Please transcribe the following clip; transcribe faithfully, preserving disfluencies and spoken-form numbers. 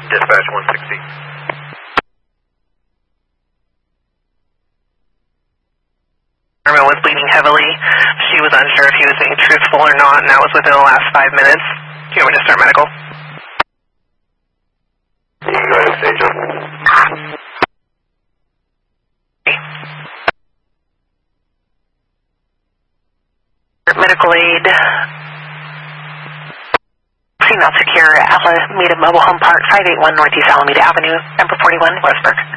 Dispatch one sixty. Was bleeding heavily. She was unsure if he was being truthful or not, and that was within the last five minutes. Do you want me to start medical? You can go ahead and stage up. Medical aid. Female secure, Alameda Mobile Home Park, five eighty-one Northeast Alameda Avenue, number forty-one, Westbrook.